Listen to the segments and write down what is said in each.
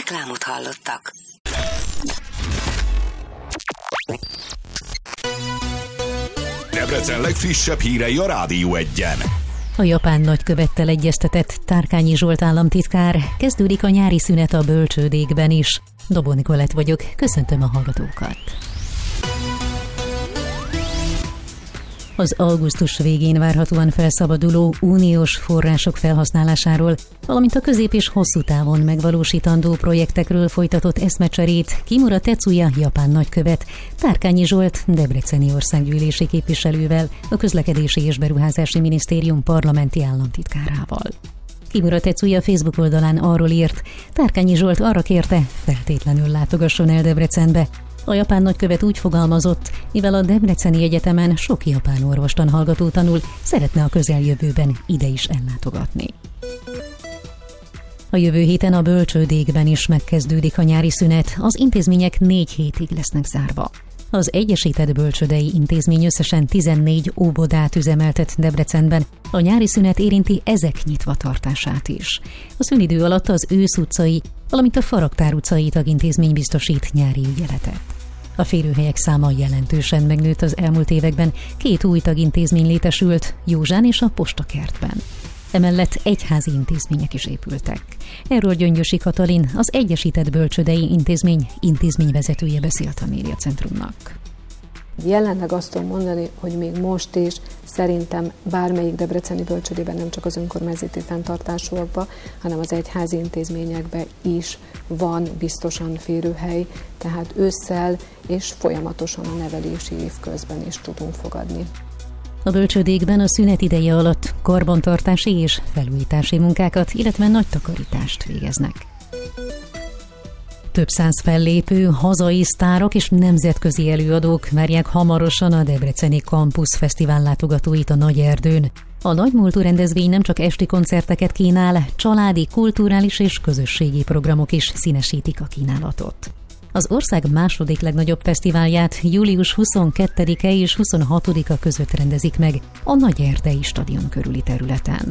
Reklámot hallottak. Debrecen legfrissebb hírei a Rádió 1-en. A japán nagykövettel egyeztetett Tárkányi Zsolt államtitkár. Kezdődik a nyári szünet a bölcsődékben is. Dobó Nikolett vagyok, köszöntöm a hallgatókat. Az augusztus végén várhatóan felszabaduló uniós források felhasználásáról, valamint a közép- és hosszú távon megvalósítandó projektekről folytatott eszmecserét Kimura Tetsuya japán nagykövet Tárkányi Zsolt debreceni országgyűlési képviselővel, a Közlekedési és Beruházási Minisztérium parlamenti államtitkárával. Kimura Tetsuya Facebook oldalán arról írt, Tárkányi Zsolt arra kérte, feltétlenül látogasson el Debrecenbe. A japán nagykövet úgy fogalmazott, mivel a Debreceni Egyetemen sok japán orvostan hallgató tanul, szeretne a közeljövőben ide is ellátogatni. A jövő héten a bölcsődékben is megkezdődik a nyári szünet, az intézmények 4 hétig lesznek zárva. Az Egyesített Bölcsődei Intézmény összesen 14 óvodát üzemeltet Debrecenben. A nyári szünet érinti ezek nyitva tartását is. A szünidő alatt az Ősz utcai, valamint a Faraktár utcai tagintézmény biztosít nyári ügyeletet. A férőhelyek száma jelentősen megnőtt az elmúlt években, 2 új tagintézmény létesült, Józsán és a Postakertben. Emellett egyházi intézmények is épültek. Erről Gyöngyösi Katalin, az Egyesített Bölcsődei Intézmény intézményvezetője beszélt a Médiacentrumnak. Jelenleg azt tudom mondani, hogy még most is szerintem bármelyik debreceni bölcsődében, nem csak az önkormányzati fenntartásúakban, hanem az egyházi intézményekben is van biztosan férőhely, tehát ősszel és folyamatosan a nevelési év közben is tudunk fogadni. A bölcsődékben a szünet ideje alatt karbantartási és felújítási munkákat, illetve nagy takarítást végeznek. Több 100 fellépő, hazai sztárok és nemzetközi előadók várják hamarosan a Debreceni Campus Fesztivál látogatóit a Nagyerdőn. A nagymúltú rendezvény nem csak esti koncerteket kínál, családi, kulturális és közösségi programok is színesítik a kínálatot. Az ország második legnagyobb fesztiválját július 22-e és 26-a között rendezik meg a Nagyerdei stadion körüli területen.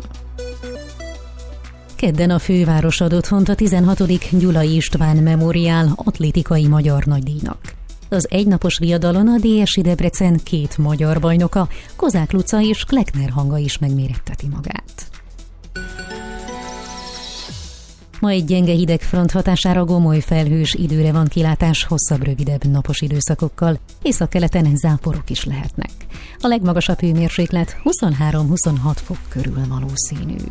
Kedden a főváros adott hont a 16. Gyulai István Memoriál atlétikai magyar nagydíjnak. Az egynapos viadalon a DSI Debrecen 2 magyar bajnoka, Kozák Luca és Kleckner Hanga is megméretteti magát. Ma egy gyenge hidegfront hatására gomoly felhős időre van kilátás hosszabb-rövidebb napos időszakokkal, északkeleten záporok is lehetnek. A legmagasabb hőmérséklet 23-26 fok körül valószínű.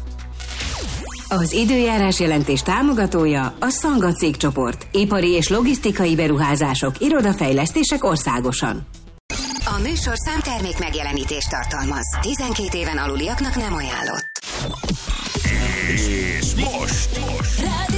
Az időjárás jelentés támogatója a Szanga cégcsoport. Ipari és logisztikai beruházások, irodafejlesztések országosan. A műsor számtermék megjelenítést tartalmaz. 12 éven aluliaknak nem ajánlott. És most